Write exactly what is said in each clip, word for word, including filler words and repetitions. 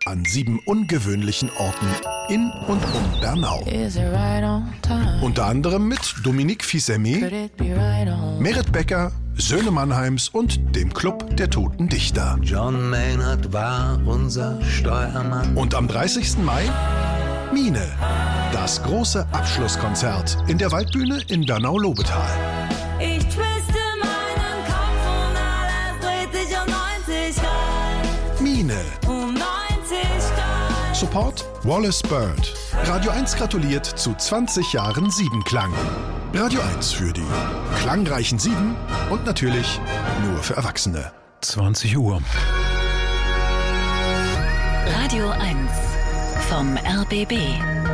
an sieben ungewöhnlichen Orten in und um Bernau. Unter anderem mit Dominique Fils-Aimé, Merit Becker, Söhne Mannheims und dem Club der Toten Dichter. John Maynard war unser Steuermann. Und am dreißigsten Mai Mine, das große Abschlusskonzert in der Waldbühne in Bernau-Lobetal. Ich twiste meinen Kopf und alles dreht sich um neunzig Grad. Mine. Um neunzig Grad. Support Wallace Bird. Radio eins gratuliert zu zwanzig Jahren Siebenklang. Radio eins für die klangreichen Sieben und natürlich nur für Erwachsene. zwanzig Uhr. Radio eins vom R B B.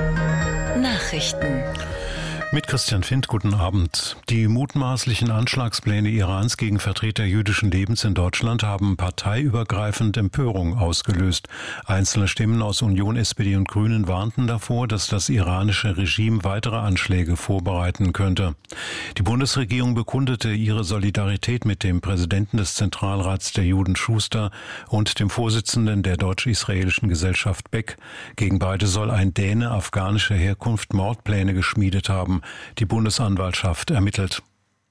Nachrichten. Mit Christian Findt, guten Abend. Die mutmaßlichen Anschlagspläne Irans gegen Vertreter jüdischen Lebens in Deutschland haben parteiübergreifend Empörung ausgelöst. Einzelne Stimmen aus Union, S P D und Grünen warnten davor, dass das iranische Regime weitere Anschläge vorbereiten könnte. Die Bundesregierung bekundete ihre Solidarität mit dem Präsidenten des Zentralrats der Juden Schuster und dem Vorsitzenden der deutsch-israelischen Gesellschaft Beck. Gegen beide soll ein Däne afghanischer Herkunft Mordpläne geschmiedet haben. Die Bundesanwaltschaft ermittelt.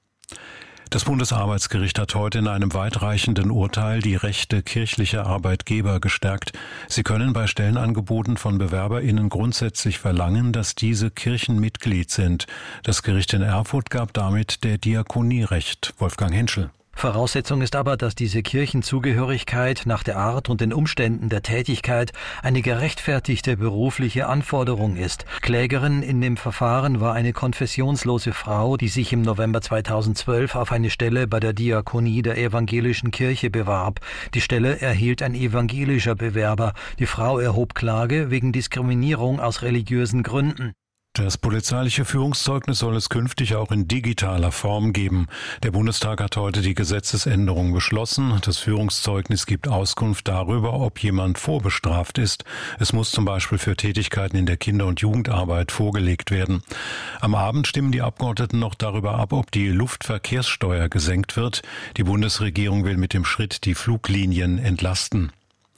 Das Bundesarbeitsgericht hat heute in einem weitreichenden Urteil die Rechte kirchlicher Arbeitgeber gestärkt. Sie können bei Stellenangeboten von BewerberInnen grundsätzlich verlangen, dass diese Kirchenmitglied sind. Das Gericht in Erfurt gab damit der Diakonie Recht. Wolfgang Henschel. Voraussetzung ist aber, dass diese Kirchenzugehörigkeit nach der Art und den Umständen der Tätigkeit eine gerechtfertigte berufliche Anforderung ist. Klägerin in dem Verfahren war eine konfessionslose Frau, die sich im November zweitausendzwölf auf eine Stelle bei der Diakonie der evangelischen Kirche bewarb. Die Stelle erhielt ein evangelischer Bewerber. Die Frau erhob Klage wegen Diskriminierung aus religiösen Gründen. Das polizeiliche Führungszeugnis soll es künftig auch in digitaler Form geben. Der Bundestag hat heute die Gesetzesänderung beschlossen. Das Führungszeugnis gibt Auskunft darüber, ob jemand vorbestraft ist. Es muss zum Beispiel für Tätigkeiten in der Kinder- und Jugendarbeit vorgelegt werden. Am Abend stimmen die Abgeordneten noch darüber ab, ob die Luftverkehrssteuer gesenkt wird. Die Bundesregierung will mit dem Schritt die Fluglinien entlasten.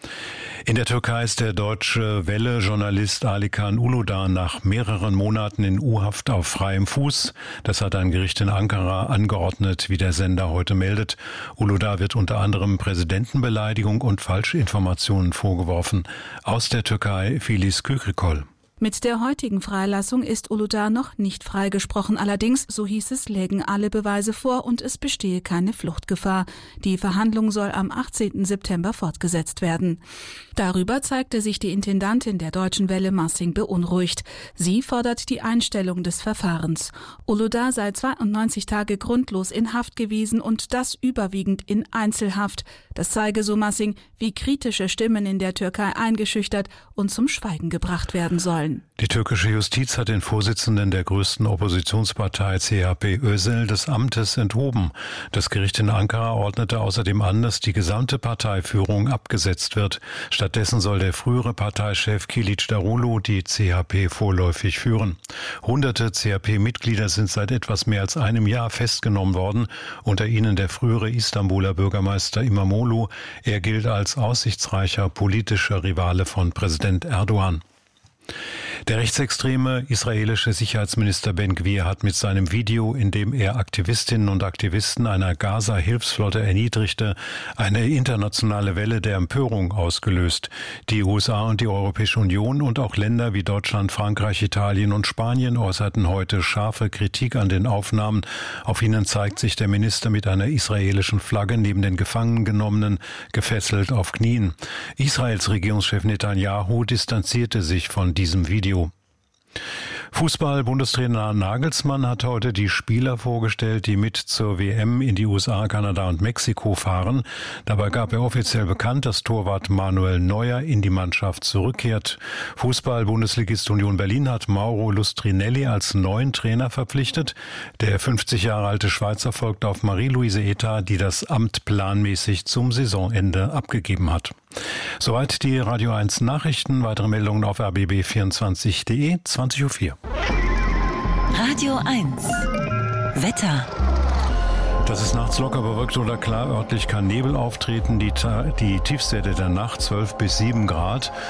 In der Türkei ist der deutsche Welle-Journalist Alikan Uludağ nach mehreren Monaten in U-Haft auf freiem Fuß. Das hat ein Gericht in Ankara angeordnet, wie der Sender heute meldet. Uludağ wird unter anderem Präsidentenbeleidigung und Falschinformationen vorgeworfen. Aus der Türkei Filiz Kükrikol. Mit der heutigen Freilassung ist Uludağ noch nicht freigesprochen. Allerdings, so hieß es, lägen alle Beweise vor und es bestehe keine Fluchtgefahr. Die Verhandlung soll am achtzehnten September fortgesetzt werden. Darüber zeigte sich die Intendantin der Deutschen Welle Massing beunruhigt. Sie fordert die Einstellung des Verfahrens. Uludağ sei zweiundneunzig Tage grundlos in Haft gewiesen und das überwiegend in Einzelhaft. Das zeige, so Massing, wie kritische Stimmen in der Türkei eingeschüchtert und zum Schweigen gebracht werden sollen. Die türkische Justiz hat den Vorsitzenden der größten Oppositionspartei C H P Özel des Amtes enthoben. Das Gericht in Ankara ordnete außerdem an, dass die gesamte Parteiführung abgesetzt wird. Stattdessen soll der frühere Parteichef Kılıçdaroğlu die C H P vorläufig führen. Hunderte C H P-Mitglieder sind seit etwas mehr als einem Jahr festgenommen worden, unter ihnen der frühere Istanbuler Bürgermeister İmamoğlu. Er gilt als aussichtsreicher politischer Rivale von Präsident Erdogan. Der rechtsextreme israelische Sicherheitsminister Ben Gvir hat mit seinem Video, in dem er Aktivistinnen und Aktivisten einer Gaza-Hilfsflotte erniedrigte, eine internationale Welle der Empörung ausgelöst. Die U S A und die Europäische Union und auch Länder wie Deutschland, Frankreich, Italien und Spanien äußerten heute scharfe Kritik an den Aufnahmen. Auf ihnen zeigt sich der Minister mit einer israelischen Flagge neben den Gefangengenommenen, gefesselt auf Knien. Israels Regierungschef Netanyahu distanzierte sich von diesem Video. Fußball-Bundestrainer Nagelsmann hat heute die Spieler vorgestellt, die mit zur W M in die U S A, Kanada und Mexiko fahren. Dabei gab er offiziell bekannt, dass Torwart Manuel Neuer in die Mannschaft zurückkehrt. Fußball-Bundesligist Union Berlin hat Mauro Lustrinelli als neuen Trainer verpflichtet. Der fünfzig Jahre alte Schweizer folgt auf Marie-Louise Eta, die das Amt planmäßig zum Saisonende abgegeben hat. Soweit die Radio eins Nachrichten. Weitere Meldungen auf r b b vierundzwanzig punkt de, zwanzig Uhr vier. Radio eins. Wetter. Das ist nachts locker bewölkt oder klar. Örtlich kann Nebel auftreten. Die, die Tiefstwerte der Nacht zwölf bis sieben Grad.